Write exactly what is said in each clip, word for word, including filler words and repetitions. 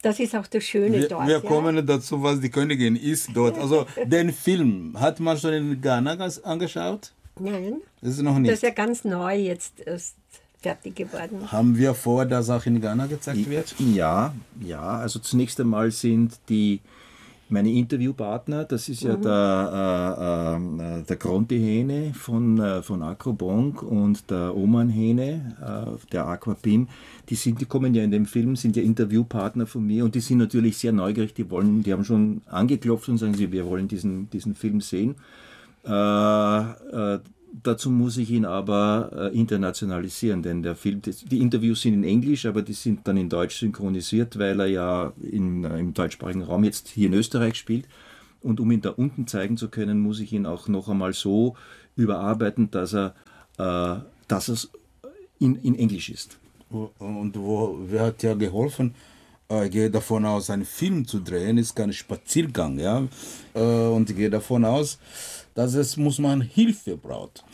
Das ist auch das Schöne wir, dort. Wir ja? kommen dazu, was die Königin ist dort. Also den Film hat man schon in Ghana angeschaut? Nein, Das ist noch nicht. das ist ja ganz neu jetzt erst fertig geworden. Haben wir vor, dass auch in Ghana gezeigt wird? Ja, ja. Also zunächst einmal sind die meine Interviewpartner, das ist ja mhm. der, äh, äh, der Gronti-Hähne von, äh, von Akrobonk und der Oman-Hähne, äh, der Aquapim, die, sind, die kommen ja in dem Film, sind ja Interviewpartner von mir und die sind natürlich sehr neugierig, die wollen, die haben schon angeklopft und sagen sie, wir wollen diesen, diesen Film sehen. Äh, äh, Dazu muss ich ihn aber äh, internationalisieren, denn der Film, die, die Interviews sind in Englisch, aber die sind dann in Deutsch synchronisiert, weil er ja in, äh, im deutschsprachigen Raum jetzt hier in Österreich spielt. Und um ihn da unten zeigen zu können, muss ich ihn auch noch einmal so überarbeiten, dass er, äh, dass es in, in Englisch ist. Und wo, wer hat ja geholfen? Ich gehe davon aus, einen Film zu drehen ist kein Spaziergang, ja. Und ich gehe davon aus, dass es muss man Hilfe braucht.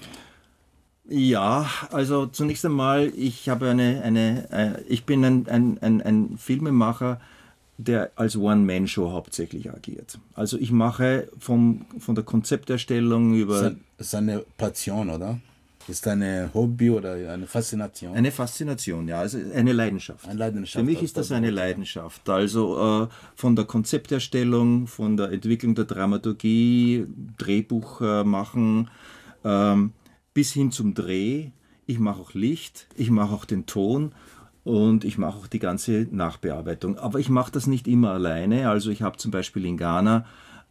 Ja, also zunächst einmal, ich habe eine, eine, äh, ich bin ein, ein, ein, ein Filmemacher, der als One-Man-Show hauptsächlich agiert. Also ich mache vom, von der Konzepterstellung über... Das ist eine Passion, oder? Ist eine Hobby oder eine Faszination? Eine Faszination, ja, also eine Leidenschaft. Eine Leidenschaft. Für mich ist das eine Leidenschaft. Also äh, von der Konzepterstellung, von der Entwicklung der Dramaturgie, Drehbuch äh, machen, ähm, bis hin zum Dreh. Ich mache auch Licht, ich mache auch den Ton und ich mache auch die ganze Nachbearbeitung. Aber ich mache das nicht immer alleine. Also ich habe zum Beispiel in Ghana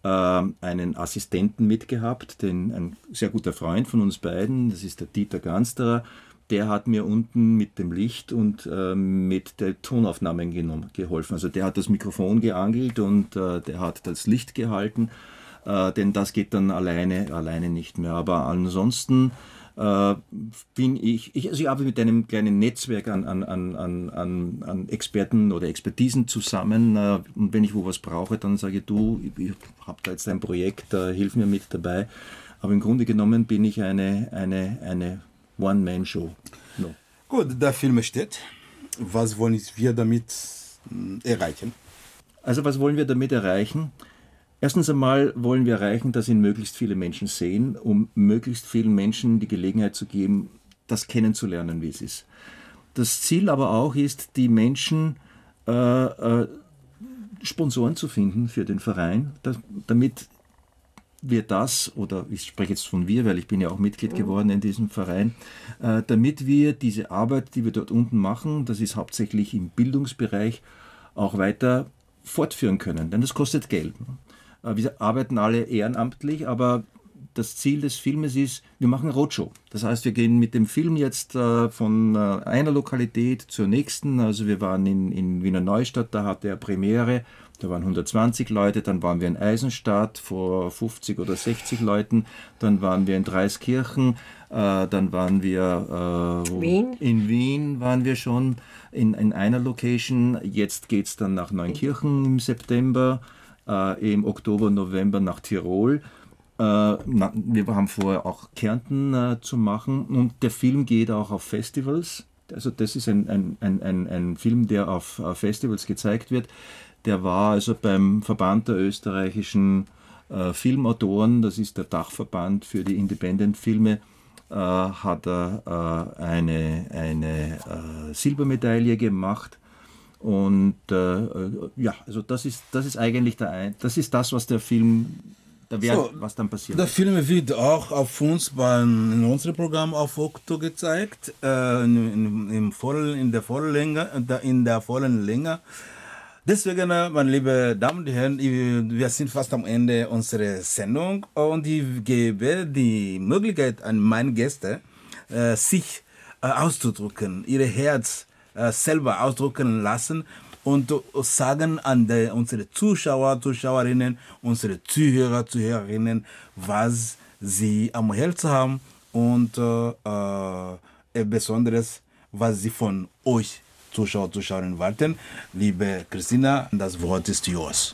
einen Assistenten mitgehabt, den, ein sehr guter Freund von uns beiden, das ist der Dieter Gansterer, der hat mir unten mit dem Licht und äh, mit den Tonaufnahmen genommen, geholfen. Also der hat das Mikrofon geangelt und äh, der hat das Licht gehalten, äh, denn das geht dann alleine, alleine nicht mehr. Aber ansonsten äh, bin ich, ich, also ich arbeite mit einem kleinen Netzwerk an, an, an, an, an Experten oder Expertisen zusammen. Äh, und wenn ich wo was brauche, dann sage ich, du, ich, ich habe da jetzt ein Projekt, äh, hilf mir mit dabei. Aber im Grunde genommen bin ich eine, eine, eine One-Man-Show. No. Gut, der Film steht. Was wollen wir damit erreichen? Also was wollen wir damit erreichen? Erstens einmal wollen wir erreichen, dass ihn möglichst viele Menschen sehen, um möglichst vielen Menschen die Gelegenheit zu geben, das kennenzulernen, wie es ist. Das Ziel aber auch ist, die Menschen äh, äh, Sponsoren zu finden für den Verein, da, damit wir das, oder ich spreche jetzt von wir, weil ich bin ja auch Mitglied geworden in diesem Verein, äh, damit wir diese Arbeit, die wir dort unten machen, das ist hauptsächlich im Bildungsbereich, auch weiter fortführen können, denn das kostet Geld. Wir arbeiten alle ehrenamtlich, aber das Ziel des Filmes ist, wir machen Roadshow. Das heißt, wir gehen mit dem Film jetzt äh, von äh, einer Lokalität zur nächsten. Also wir waren in, in Wiener Neustadt, da hatte er Premiere, da waren hundertzwanzig Leute. Dann waren wir in Eisenstadt vor fünfzig oder sechzig Leuten. Dann waren wir in Dreiskirchen. Äh, dann waren wir äh, Wien. in Wien waren wir schon in, in einer Location. Jetzt geht es dann nach Neunkirchen im September. Äh, im Oktober, November nach Tirol. Äh, na, wir haben vor, auch Kärnten äh, zu machen. Und der Film geht auch auf Festivals. Also das ist ein, ein, ein, ein, ein Film, der auf, auf Festivals gezeigt wird. Der war also beim Verband der österreichischen äh, Filmautoren, das ist der Dachverband für die Independent-Filme, äh, hat er äh, eine, eine äh, Silbermedaille gemacht. Und äh, ja, also das ist, das ist eigentlich der, das ist das, was der Film, da wär, so, was dann passiert. Der Film wird auch auf uns beim, in unserem Programm auf Okto gezeigt, äh, in, in, voll, in, der vollen Länge, in der vollen Länge. Deswegen, meine lieben Damen und Herren, wir sind fast am Ende unserer Sendung und ich gebe die Möglichkeit an meine Gäste, äh, sich äh, auszudrücken, ihr Herz selber ausdrucken lassen und sagen an die, unsere Zuschauer, Zuschauerinnen, unsere Zuhörer, Zuhörerinnen, was sie am Herzen haben und äh, besonderes, was sie von euch, Zuschauer, Zuschauerinnen, warten. Liebe Christina, das Wort ist yours.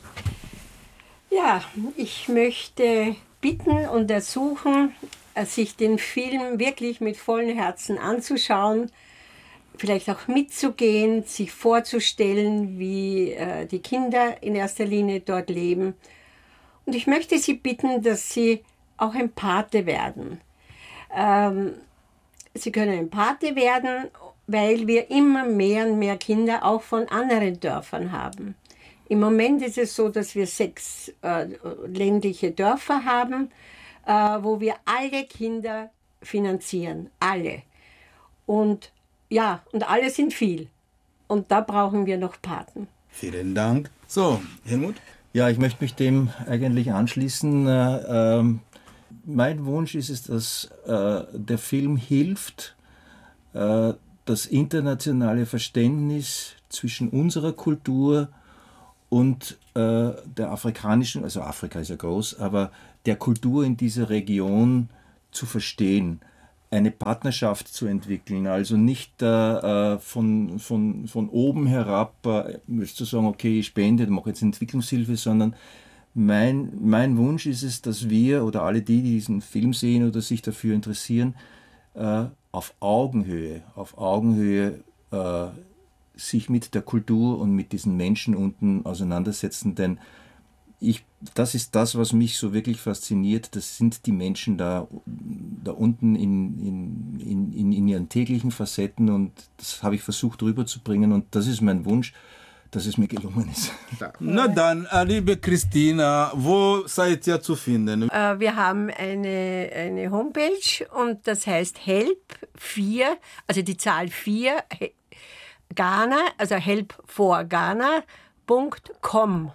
Ja, ich möchte bitten und ersuchen, sich den Film wirklich mit vollem Herzen anzuschauen. vielleicht auch mitzugehen, sich vorzustellen, wie äh, die Kinder in erster Linie dort leben. Und ich möchte Sie bitten, dass Sie auch ein Pate werden. Ähm, Sie können ein Pate werden, weil wir immer mehr und mehr Kinder auch von anderen Dörfern haben. Im Moment ist es so, dass wir sechs äh, ländliche Dörfer haben, äh, wo wir alle Kinder finanzieren. Alle. Und ja, und alle sind viel. Und da brauchen wir noch Paten. Vielen Dank. So, Helmut? Ja, ich möchte mich dem eigentlich anschließen. Äh, ähm, mein Wunsch ist es, dass äh, der Film hilft, äh, das internationale Verständnis zwischen unserer Kultur und äh, der afrikanischen, also Afrika ist ja groß, aber der Kultur in dieser Region zu verstehen, eine Partnerschaft zu entwickeln, also nicht äh, von, von, von oben herab, äh, zu sagen, okay, ich spende, mache jetzt Entwicklungshilfe, sondern mein, mein Wunsch ist es, dass wir oder alle die, die diesen Film sehen oder sich dafür interessieren, äh, auf Augenhöhe, auf Augenhöhe äh, sich mit der Kultur und mit diesen Menschen unten auseinandersetzen, denn ich, das ist das, was mich so wirklich fasziniert, das sind die Menschen da, da unten in, in, in, in ihren täglichen Facetten und das habe ich versucht rüberzubringen und das ist mein Wunsch, dass es mir gelungen ist. Na dann, liebe Christina, wo seid ihr zu finden? Äh, wir haben eine, eine Homepage und das heißt Help vier, also die Zahl vier, Ghana, also help for Ghana Punkt com.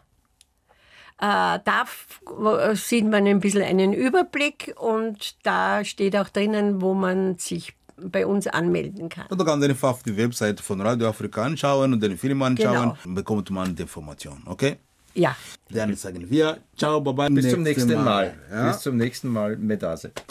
Äh, da sieht man ein bisschen einen Überblick und da steht auch drinnen, wo man sich bei uns anmelden kann. Und da kann man einfach auf die Webseite von Radio Afrika anschauen und den Film anschauen. Genau. Bekommt man die Information, okay? Ja. Dann sagen wir ciao, bye bye. Bis zum nächsten Mal. Ja? Bis zum nächsten Mal, Medase.